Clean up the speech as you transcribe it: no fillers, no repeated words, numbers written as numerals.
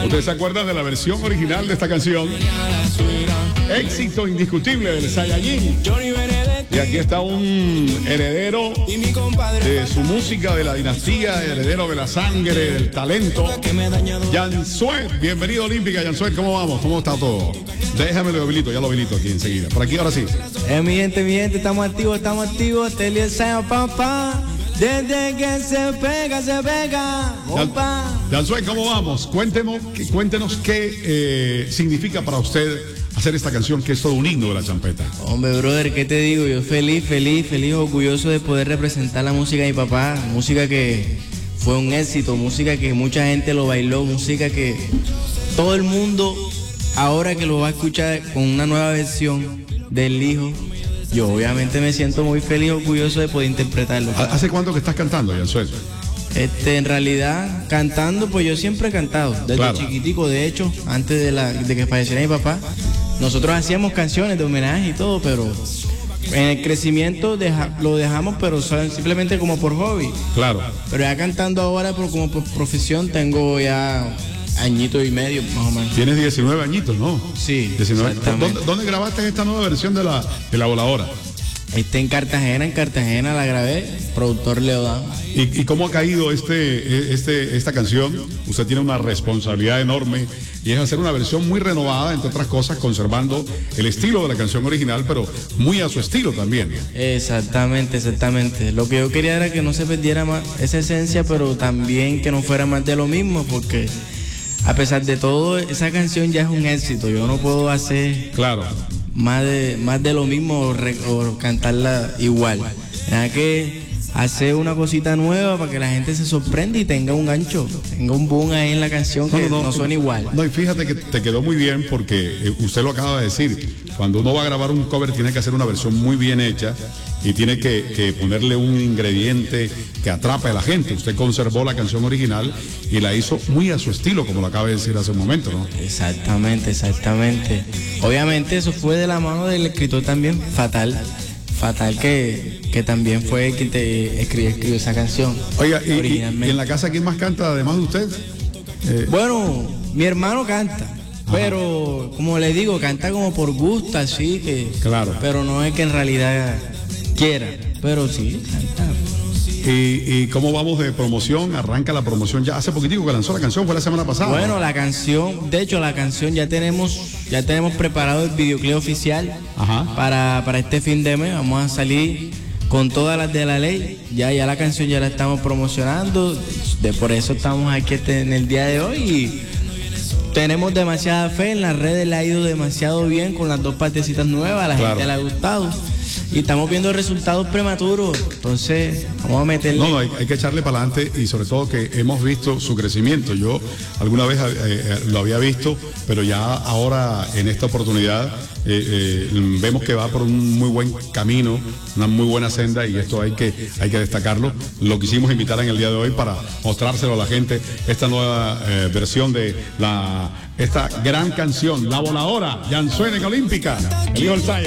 ¿Ustedes se acuerdan de la versión original de esta canción? Éxito indiscutible del Saiyajin. Y aquí está un heredero de su música, de la dinastía, heredero de la sangre, del talento. Yansuet, bienvenido a Olímpica. Yansuet, ¿cómo vamos? ¿Cómo está todo? Déjame lo habilito, ya lo habilito aquí enseguida. Por aquí, ahora sí. Mi gente, estamos activos. Televisa, papá. Desde que se pega, compa. Yansuet, ¿cómo vamos? Cuéntenos qué significa para usted hacer esta canción, que es todo un himno de la champeta. Hombre, brother, ¿qué te digo? Yo feliz, orgulloso de poder representar la música de mi papá. Música que fue un éxito, música que mucha gente lo bailó, música que todo el mundo ahora que lo va a escuchar con una nueva versión del hijo. Yo obviamente me siento muy feliz, orgulloso de poder interpretarlo. ¿Hace cuánto que estás cantando, Yansuet? En realidad, cantando, pues yo siempre he cantado, desde chiquitico. De hecho, antes de que falleciera mi papá, nosotros hacíamos canciones de homenaje y todo, pero en el crecimiento lo dejamos, pero simplemente como por hobby. Claro. Pero ya cantando ahora, como por profesión, tengo ya añito y medio, más o menos. Tienes 19 añitos, ¿no? Sí, 19. ¿Dónde grabaste esta nueva versión de la voladora? En Cartagena la grabé, productor Leodán. ¿Y cómo ha caído esta canción? Usted tiene una responsabilidad enorme y es hacer una versión muy renovada, entre otras cosas, conservando el estilo de la canción original, pero muy a su estilo también. Exactamente. Lo que yo quería era que no se perdiera más esa esencia, pero también que no fuera más de lo mismo, porque a pesar de todo, esa canción ya es un éxito. Yo no puedo hacer más de lo mismo o cantarla igual. Hay que hacer una cosita nueva para que la gente se sorprenda y tenga un gancho, tenga un boom ahí en la canción que no suena igual. No, y fíjate que te quedó muy bien porque usted lo acaba de decir. Cuando uno va a grabar un cover tiene que hacer una versión muy bien hecha y tiene que ponerle un ingrediente que atrape a la gente. Usted conservó la canción original y la hizo muy a su estilo, como lo acaba de decir hace un momento, ¿no? Exactamente. Obviamente eso fue de la mano del escritor también, Fatal, que también fue quien te escribió esa canción. Oiga, y en la casa, ¿quién más canta además de usted? Bueno, mi hermano canta. Pero, como le digo, canta como por gusto, así que... Claro. Pero no es que en realidad quiera, pero sí, canta. ¿Y cómo vamos de promoción? Arranca la promoción ya. Hace poquitico que lanzó la canción, fue la semana pasada. Bueno, la canción ya tenemos preparado el videoclip oficial para este fin de mes. Vamos a salir con todas las de la ley. Ya la canción ya la estamos promocionando. Por eso estamos aquí en el día de hoy y tenemos demasiada fe, en las redes le ha ido demasiado bien con las dos partecitas nuevas, a la gente le ha gustado y estamos viendo resultados prematuros, entonces vamos a meterle. No, hay que echarle para adelante y sobre todo que hemos visto su crecimiento. Yo alguna vez lo había visto, pero ya ahora en esta oportunidad vemos que va por un muy buen camino, una muy buena senda y esto hay que destacarlo. Lo quisimos invitar en el día de hoy para mostrárselo a la gente, esta nueva versión de esta gran canción, La Voladora, Yansuet en Olímpica, el hijo del Saya.